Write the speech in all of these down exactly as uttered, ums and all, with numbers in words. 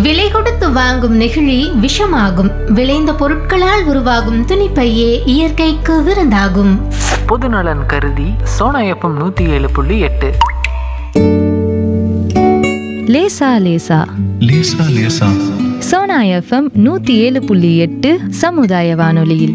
விலை கொடுத்து வாங்கும் நெகிழி விஷமாகும். விளைந்த பொருட்களால் உருவாகும் துணிப்பையே இயற்கைக்கு விருந்தாகும். பொதுநலன் கருதி சோனா எஃப்எம் நூத்தி ஏழு புள்ளி எட்டு. லேசா லேசா லேசா லேசா சோனா எஃப்எம் நூத்தி ஏழு புள்ளி எட்டு சமுதாய வானொலியில்.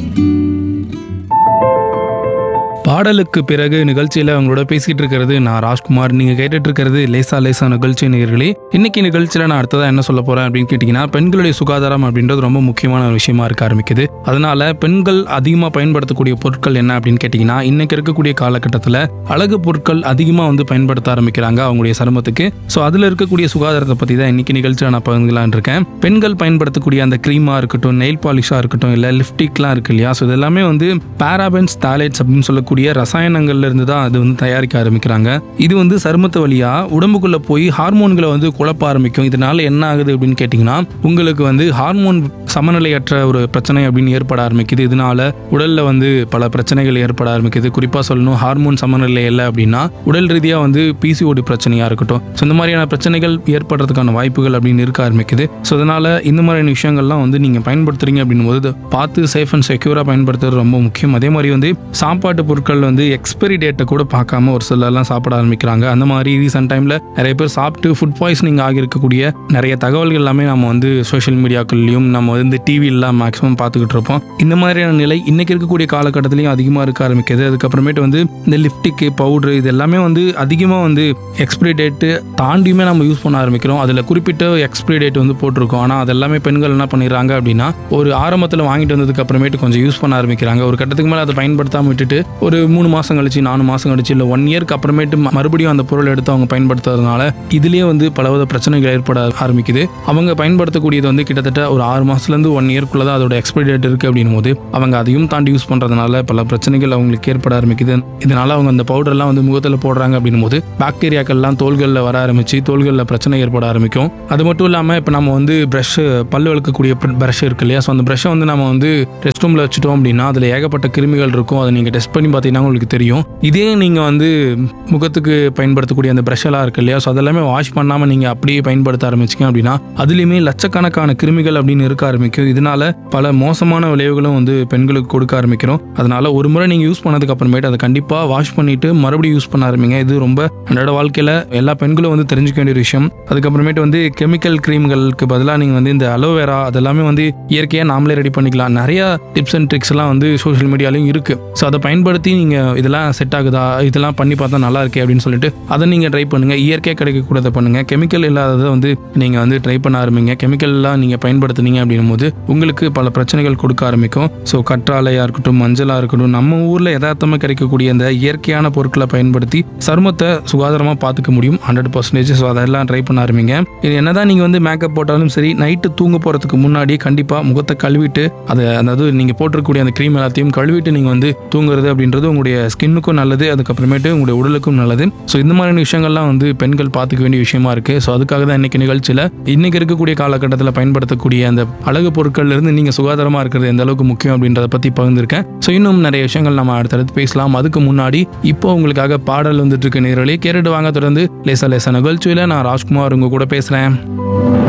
பாடலுக்கு பிறகு நிகழ்ச்சியில் அவங்களோட பேசிகிட்டு இருக்கிறது நான் ராஜ்குமார். நீங்கள் கேட்டுட்டு இருக்கிறது லேசா லேசா நிகழ்ச்சி நேயர்களே. இன்னைக்கு நிகழ்ச்சியில் நான் அடுத்ததாக என்ன சொல்ல போகிறேன் அப்படின்னு கேட்டிங்கன்னா, பெண்களுடைய சுகாதாரம் அப்படின்றது ரொம்ப முக்கியமான ஒரு விஷயமா இருக்க ஆரம்பிக்குது. அதனால பெண்கள் அதிகமாக பயன்படுத்தக்கூடிய பொருட்கள் என்ன அப்படின்னு கேட்டிங்கன்னா, இன்னைக்கு இருக்கக்கூடிய காலகட்டத்தில் அழகு பொருட்கள் அதிகமாக வந்து பயன்படுத்த ஆரம்பிக்கிறாங்க அவங்களுடைய சருமத்துக்கு. ஸோ அதில் இருக்கக்கூடிய சுகாதாரத்தை பற்றி தான் இன்னைக்கு நிகழ்ச்சியில் நான் பகிர்ந்துக்கலான்னு இருக்கேன். பெண்கள் பயன்படுத்தக்கூடிய அந்த க்ரீமாக இருக்கட்டும், நெயில் பாலிஷாக இருக்கட்டும், இல்லை லிப்ஸ்டிக்லாம் இருக்கு இல்லையா, ஸோ இதெல்லாமே வந்து பாராபென்ஸ் தாலேட்ஸ் அப்படின்னு சொல்லக்கூடிய ரசாயனங்கள்ல இருந்து தான் அது வந்து தயாரிக்க ஆரம்பிக்கிறாங்க. இது வந்து சருமத்து வழியா உடம்புக்குள்ள போய் ஹார்மோன்களை வந்து குழப்ப ஆரம்பிக்கும். இதனால என்ன ஆகுது அப்படின்னு கேட்டீங்கன்னா, உங்களுக்கு வந்து ஹார்மோன் சமநிலையற்ற ஒரு பிரச்சனை அப்படின்னு ஏற்பட ஆரம்பிக்குது. இதனால உடல்ல வந்து பல பிரச்சனைகள் ஏற்பட ஆரம்பிக்குது. குறிப்பா சொல்லணும், ஹார்மோன் சமநிலை இல்லை அப்படின்னா உடல் ரீதியா வந்து பிசிஓடி பிரச்சனையா இருக்கட்டும், ஸோ இந்த மாதிரியான பிரச்சனைகள் ஏற்படுறதுக்கான வாய்ப்புகள் அப்படின்னு இருக்க ஆரம்பிக்குது. ஸோ அதனால இந்த மாதிரியான விஷயங்கள்லாம் வந்து நீங்க பயன்படுத்துறீங்க அப்படின் போது பார்த்து சேஃப் அண்ட் செக்யூரா பயன்படுத்துறது ரொம்ப முக்கியம். அதே மாதிரி வந்து சாப்பாட்டு பொருட்கள் வந்து எக்ஸ்பைரி டேட்டை கூட பார்க்காம ஒரு சிலர்லாம் சாப்பிட ஆரம்பிக்கிறாங்க. அந்த மாதிரி ரீசெண்ட் டைம்ல நிறைய பேர் சாப்பிட்டு ஃபுட் பாய்சனிங் ஆகியிருக்கக்கூடிய நிறைய தகவல்கள் எல்லாமே நம்ம வந்து சோஷியல் மீடியாக்கள்லையும் நம்ம வந்து டிவிலாம் மேக்ஸிமம் பார்த்துக்கிட்டு இருப்போம். இந்த மாதிரியான நிலை இன்னைக்கு இருக்கக்கூடிய காலகட்டத்திலையும் அதிகமாக இருக்க ஆரம்பிக்குது. அதுக்கப்புறமேட்டு வந்து இந்த லிப்டிக்கு பவுடர் இது எல்லாமே வந்து அதிகமாக வந்து எக்ஸ்பைரி டேட்டு தாண்டியுமே நம்ம யூஸ் பண்ண ஆரம்பிக்கிறோம். அதில் குறிப்பிட்ட எக்ஸ்பைரி டேட் வந்து போட்டிருக்கோம். ஆனால் அதெல்லாமே பெண்கள் என்ன பண்ணிடுறாங்க அப்படின்னா, ஒரு ஆரம்பத்தில் வாங்கிட்டு வந்ததுக்கு அப்புறமேட்டு கொஞ்சம் யூஸ் பண்ண ஆரம்பிக்கிறாங்க. ஒரு கட்டத்துக்கு மேலே அதை பயன்படுத்தாமல் விட்டுட்டு ஒரு மூணு மாதம் கழிச்சு நாலு மாதம் கழிச்சு இல்லை ஒன் இயர்க்கு அப்புறமேட்டு மறுபடியும் அந்த பொருள் எடுத்து அவங்க பயன்படுத்துறதுனால இதுலேயே வந்து பலவித பிரச்சனைகள் ஏற்பட ஆரம்பிக்குது. அவங்க பயன்படுத்தக்கூடியது வந்து கிட்டத்தட்ட ஒரு ஆறு மாதத்துலேருந்து ஒன் இயர்க்குள்ள தான் அதோட எக்ஸ்பைரி டேட் இருக்குது அப்படின் போது அவங்க அதையும் தாண்டி யூஸ் பண்ணுறதுனால பல பிரச்சனைகள் அவங்களுக்கு ஏற்பட ஆரம்பிக்குது. இதனால அவங்க அந்த பவுடர்லாம் வந்து முகத்தில் போடுறாங்க அப்படின் போது பாக்டீரியாக்கள்லாம் தோள்களில் வர ஆரம்பிச்சு தோள்களில் பிரச்சனை ஏற்பட ஆரம்பிக்கும். அது மட்டும் இல்லாமல் இப்போ நம்ம வந்து ப்ரஷ் பல் வளர்க்கக்கூடிய ப்ரஷ் இருக்கு இல்லையா, ஸோ அந்த ப்ரஷ்ஷை வந்து நம்ம வந்து ரெஸ்ட் ரூமில் வச்சுட்டோம் அப்படின்னா அதில் ஏகப்பட்ட கிருமிகள் இருக்கும். அதை நீங்கள் டெஸ்ட் பண்ணி பார்த்தீங்கன்னா உங்களுக்கு தெரியும். இதே நீங்கள் வந்து முகத்துக்கு பயன்படுத்தக்கூடிய அந்த ப்ரஷ் எல்லாம் இருக்கு இல்லையா, ஸோ அதெல்லாமே வாஷ் பண்ணாமல் நீங்கள் அப்படியே பயன்படுத்த ஆரம்பிச்சிங்க அப்படின்னா அதுலேயுமே லட்சக்கணக்கான கிருமிகள் அப்படின்னு இருக்க ஆரம்பிக்கும். இதனால பல மோசமான விளைவுகளும் வந்து பெண்களுக்கு கொடுக்க ஆரம்பிக்கிறோம். அதனால ஒரு முறை நீங்கள் யூஸ் பண்ணதுக்கு அப்புறமேட்டு அதை கண்டிப்பாக வாஷ் பண்ணிட்டு மறுபடியும் யூஸ் பண்ண ஆரம்பிங்க. இது ரொம்ப அன்றாட வாழ்க்கையில் எல்லா பெண்களும் வந்து தெரிஞ்சுக்க வேண்டிய விஷயம். அதுக்கப்புறமேட்டு வந்து கெமிக்கல் கிரீம்களுக்கு பதிலாக நீங்கள் வந்து இந்த அலோவேரா அதெல்லாமே வந்து இயற்கையாக நாமளே ரெடி பண்ணிக்கலாம். நிறைய டிப்ஸ் அண்ட் ட்ரிக்ஸ் எல்லாம் வந்து சோஷியல் மீடியாலையும் இருக்கு. ஸோ அதை பயன்படுத்தி நீங்கள் இதெல்லாம் செட் ஆகுதா, இதெல்லாம் பண்ணி பார்த்தா நல்லா இருக்கே அப்படின்னு சொல்லிட்டு அதை நீங்கள் ட்ரை பண்ணுங்க. இயற்கையாக கிடைக்கக்கூடாத பண்ணுங்க. கெமிக்கல் இல்லாததை வந்து நீங்கள் வந்து ட்ரை பண்ண ஆரம்பிங்க. கெமிக்கல்லாம் நீங்கள் பயன்படுத்துனீங்க அப்படின்னும் போது உங்களுக்கு பல பிரச்சனைகள் கொடுக்க ஆரம்பிக்கும். ஸோ கற்றாழையாக இருக்கட்டும், மஞ்சளாக இருக்கட்டும், நம்ம ஊரில் யதார்த்தமாக கிடைக்கக்கூடிய அந்த இயற்கையான பொருட்களை பயன்படுத்தி சருமத்தை சுகாதாரமாக பார்த்துக்க முடியும் ஹண்ட்ரட் பர்சன்டேஜ். ஸோ அதெல்லாம் ட்ரை பண்ண ஆரம்பிங்க. இது என்னதான் நீங்கள் வந்து மேக்கப் போட்டாலும் சரி, நைட்டு தூங்க போகிறதுக்கு முன்னாடி கண்டிப்பாக முகத்தை கழுவிட்டு அதை அதாவது நீங்கள் போட்டிருக்கக்கூடிய அந்த க்ரீம் எல்லாத்தையும் கழுவிட்டு நீங்கள் வந்து தூங்குறது அப்படின்றது உங்களுடைய ஸ்கின்னுக்கும் நல்லது, அதுக்கப்புறமேட்டு உங்களுடைய உடலுக்கும் நல்லது. ஸோ இந்த மாதிரியான விஷயங்கள்லாம் வந்து பெண்கள் பார்த்துக்க வேண்டிய விஷயமா இருக்கு. ஸோ அதுக்காக தான் இன்னைக்கு நிகழ்ச்சியில் இன்னைக்கு இருக்கக்கூடிய காலகட்டத்தில் பயன்படுத்தக்கூடிய அந்த அழகு பொருட்கள்ல இருந்து நீங்க சுகாதாரமா இருக்கிறது எந்த அளவுக்கு முக்கியம் அப்படின்றத பத்தி பகிர்ந்திருக்கேன். ஸோ இன்னும் நிறைய விஷயங்கள் நம்ம அடுத்தடுத்து பேசலாம். அதுக்கு முன்னாடி இப்போ உங்களுக்காக பாடல் வந்துட்டு இருக்க நேரலே கேட்டுட்டு வாங்க. தொடர்ந்து லேசா லேசா நிகழ்ச்சியில நான் ராஜ்குமார் உங்க கூட பேசுறேன்.